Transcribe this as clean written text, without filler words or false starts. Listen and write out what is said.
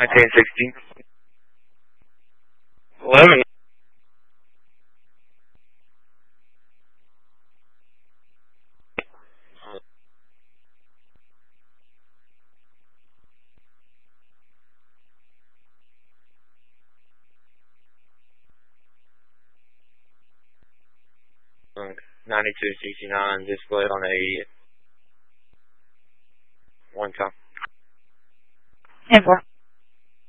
1960. 11. Okay. 9269 displayed on a one top. 10-4.